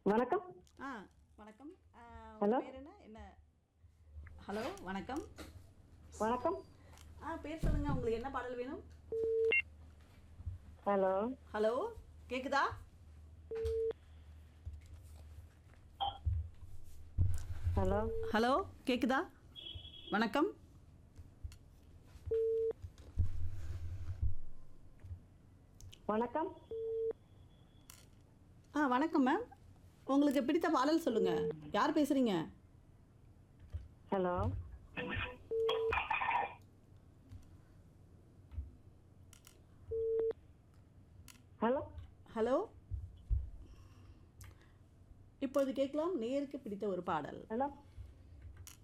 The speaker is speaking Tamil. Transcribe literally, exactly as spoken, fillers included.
வணக்கம். ஆ வணக்கம். ஆ, உங்க ஹலோ பேர் என்ன என்ன ஹலோ வணக்கம். வணக்கம். ஆ பேர் சொல்லுங்க, உங்களுக்கு என்ன பாடல் வேணும்? ஹலோ ஹலோ கேக்குதா? ஹலோ ஹலோ கேக்குதா? வணக்கம். வணக்கம். ஆ வணக்கம் மேம். உங்களுக்கு பிடித்த பாடல் சொல்லுங்க. யார் பேசுறீங்க? ஹலோ ஹலோ ஹலோ இப்பொழுது கேட்கலாம் நேருக்கு பிடித்த ஒரு பாடல். ஹலோ